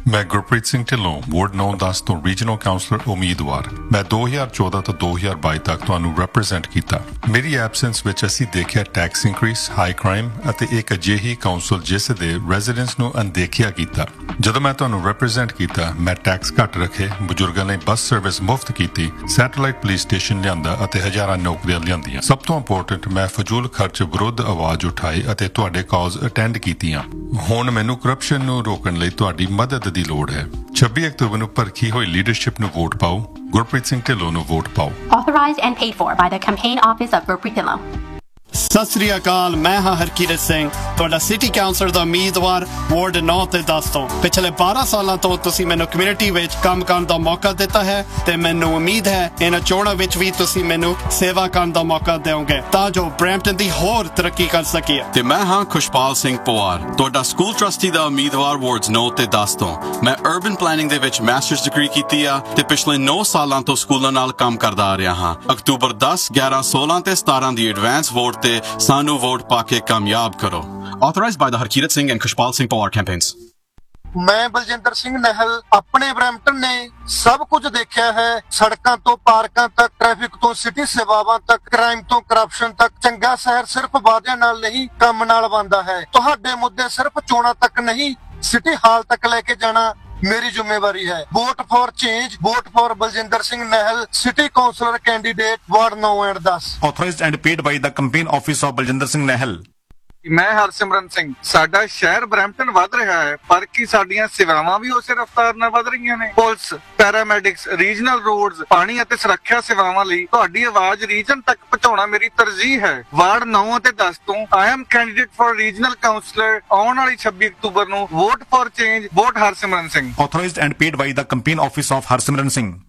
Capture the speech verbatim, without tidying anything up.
ਮੈਂ ਗੁਰਪ੍ਰੀਤ ਸਿੰਘ ਢਿੱਲੋਂ ਵਾਰਡ ਨੌ ਦਸ ਤੋਂ ਰੀਜਨਲ ਕਾਉਂਸਲਰ ਉਮੀਦਵਾਰ ਮੈਂ ਦੋ ਹਜ਼ਾਰ ਚੌਦਾਂ ਤੋਂ ਦੋ ਹਜ਼ਾਰ ਬਾਈ ਤੱਕ ਤੁਹਾਨੂੰ ਰਿਪਰੈਜ਼ੈਂਟ ਕੀਤਾ। ਮੇਰੀ ਐਬਸੈਂਸ ਵਿੱਚ ਅਸੀਂ ਦੇਖਿਆ ਟੈਕਸ ਇਨਕਰੀਸ, ਹਾਈ ਕ੍ਰਾਈਮ ਅਤੇ ਇੱਕ ਅਜਿਹੀ ਕਾਉਂਸਲ ਜਿਸ ਦੇ ਰੈਜ਼ੀਡੈਂਟਸ ਨੂੰ ਅਣਦੇਖਿਆ ਕੀਤਾ। ਜਦੋਂ ਮੈਂ ਤੁਹਾਨੂੰ ਰਿਪਰੈਜ਼ੈਂਟ ਕੀਤਾ ਮੈਂ ਟੈਕਸ ਘੱਟ ਰੱਖੇ, ਬਜ਼ੁਰਗਾਂ ਲਈ ਬੱਸ ਸਰਵਿਸ ਮੁਫਤ ਕੀਤੀ, ਸੈਟੇਲਾਈਟ ਪੁਲਿਸ ਸਟੇਸ਼ਨ ਲਿਆਂਦਾ ਅਤੇ ਹਜ਼ਾਰਾਂ ਨੌਕਰੀਆਂ ਲਿਆਂਦੀਆਂ। ਸਭ ਤੋਂ ਇੰਪੋਰਟੈਂਟ ਮੈਂ ਫਜ਼ੂਲ ਖਰਚ ਵਿਰੁੱਧ ਆਵਾਜ਼ ਉਠਾਈ ਅਤੇ ਤੁਹਾਡੇ ਕਾਜ਼ ਅਟੈਂਡ ਕੀਤੀਆਂ। ਹੁਣ ਮੈਨੂੰ ਕਰਪਸ਼ਨ ਨੂੰ ਰੋਕਣ ਲਈ ਤੁਹਾਡੀ ਮਦਦ ਦੀ ਲੋੜ ਹੈ। ਛੱਬੀ ਅਕਤੂਬਰ ਨੂੰ ਭਰਖੀ ਹੋਈ ਲੀਡਰਸ਼ਿਪ ਨੂੰ ਵੋਟ ਪਾਓ, ਗੁਰਪ੍ਰੀਤ ਸਿੰਘ ਢਿੱਲੋਂ ਨੂੰ ਵੋਟ ਪਾਓ। Authorized and paid for by the campaign office of Gurpreet Dhillon. Sat Sri ਅਕਾਲ, ਮੈਂ ਹਾਂ ਹਰਕੀਰਤ ਸਿੰਘ, ਤੁਹਾਡਾ ਸਿਟੀ ਕਾਉਂਸਲਰ ਦਾ ਉਮੀਦਵਾਰ ਵਾਰਡ ਨੌ ਤੇ ਦਸ ਤੋਂ। ਪਿਛਲੇ ਬਾਰਾਂ ਸਾਲਾਂ ਤੋਂ ਤੁਸੀਂ ਮੈਨੂੰ ਕਮਿਊਨਿਟੀ ਵਿੱਚ ਕੰਮ ਕਰਨ ਦਾ ਮੌਕਾ ਦਿੱਤਾ ਹੈ ਤੇ ਮੈਨੂੰ ਉਮੀਦ ਹੈ ਇਹਨਾਂ ਚੋਣਾਂ ਵਿੱਚ ਵੀ ਤੁਸੀਂ ਮੈਨੂੰ ਸੇਵਾ ਕਰਨ ਦਾ ਮੌਕਾ ਦਿਓਗੇ ਤਾਂ ਜੋ ਬਰੈਂਪਟਨ ਦੀ ਹੋਰ ਤਰੱਕੀ ਕਰ ਸਕੀਏ। ਤੇ ਮੈਂ ਹਾਂ ਖੁਸ਼ਪਾਲ ਸਿੰਘ ਪਵਾਰ, ਤੁਹਾਡਾ ਸਕੂਲ ਟਰਸਟੀ ਦਾ ਉਮੀਦਵਾਰ ਵਾਰਡ ਨੌ ਤੇ ਦਸ ਤੋਂ। ਮੈਂ ਅਰਬਨ ਪਲੈਨਿੰਗ ਦੇ ਵਿੱਚ ਮਾਸਟਰਸ ਡਿਗਰੀ ਕੀਤੀ ਆ ਤੇ ਪਿਛਲੇ ਨੌ ਸਾਲਾਂ ਤੋਂ ਸਕੂਲਾਂ ਨਾਲ ਕੰਮ ਕਰਦਾ ਆ ਰਿਹਾ ਹਾਂ। ਅਕਤੂਬਰ ਦਸ, ਗਿਆਰਾਂ, ਸੋਲਾਂ ਤੇ ਸਤਾਰਾਂ ਦੀ ਐਡਵਾਂਸ ਵੋਟ ਤੇ ਸਾਨੂੰ ਵੋਟ ਪਾ ਕੇ ਕਾਮਯਾਬ ਕਰੋ। Authorized by the Harkirat Singh and Khushpal Singh Pawar campaigns. ਮੈਂ ਬਲਜਿੰਦਰ ਸਿੰਘ ਨਹਿਲ ਆਪਣੇ ਬਰੈਂਪਟਨ ਨੇ ਸਭ ਕੁਝ ਦੇਖਿਆ ਹੈ, ਸੜਕਾਂ ਤੋਂ ਪਾਰਕਾਂ ਤੱਕ, ਟ੍ਰੈਫਿਕ ਤੋਂ ਸਿਟੀ ਸੇਵਾਵਾਂ ਤੱਕ, ਕ੍ਰਾਈਮ ਤੋਂ ਕਰਪਸ਼ਨ ਤੱਕ। ਚੰਗਾ ਸ਼ਹਿਰ ਸਿਰਫ ਵਾਅਦਿਆਂ ਨਾਲ ਨਹੀਂ ਕੰਮ ਨਾਲ ਬਣਦਾ ਹੈ। ਤੁਹਾਡੇ ਮੁੱਦੇ ਸਿਰਫ ਚੋਣਾਂ ਤੱਕ ਨਹੀਂ ਸਿਟੀ ਹਾਲ ਤੱਕ ਲੈ ਕੇ ਜਾਣਾ ਮੇਰੀ ਜ਼ਿੰਮੇਵਾਰੀ ਹੈ। Vote for change, vote for Baljinder Singh ਨਹਿਲ, city councillor candidate ward ਨੌ ਐਂਡ ਦਸ। Authorized and paid by the campaign office of Baljinder Singh ਨਹਿਲ। ਮੈਂ ਹਰਸਿਮਰਨ ਸਿੰਘ। ਸਾਡਾ ਸ਼ਹਿਰ ਬਰੈਂਪਟਨ ਵੱਧ ਰਿਹਾ ਹੈ, ਪਰ ਕੀ ਸਾਡੀਆਂ ਸੇਵਾਵਾਂ ਵੀ ਉਸੇ ਰਫ਼ਤਾਰ ਨਾਲ ਵੱਧ ਰਹੀਆਂ ਨੇ? ਪੁਲਿਸ, ਪੈਰਾਮੈਡਿਕਸ, ਰੀਜਨਲ ਰੋਡਸ, ਪਾਣੀ ਅਤੇ ਸੁਰੱਖਿਆ ਸੇਵਾਵਾਂ ਲਈ ਤੁਹਾਡੀ ਆਵਾਜ਼ ਰੀਜਨ ਤੱਕ ਪਹੁੰਚਾਉਣਾ ਮੇਰੀ ਤਰਜੀਹ ਹੈ। ਵਾਰਡ ਨੌ ਅਤੇ ਦਸ ਤੋਂ I am candidate for regional councillor. ਆਉਣ ਵਾਲੀ ਛੱਬੀ ਅਕਤੂਬਰ ਨੂੰ vote for change, vote Harsimran Singh. Authorized and paid by the campaign office of Harsimran Singh.